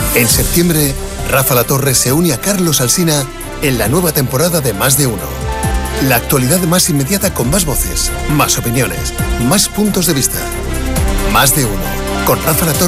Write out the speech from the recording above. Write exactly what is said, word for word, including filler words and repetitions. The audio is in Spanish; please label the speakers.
Speaker 1: En septiembre, Rafa La Torre se une a Carlos Alsina en la nueva temporada de Más de Uno. La actualidad más inmediata con más voces, más opiniones, más puntos de vista. Más de Uno, con Rafa La Torre.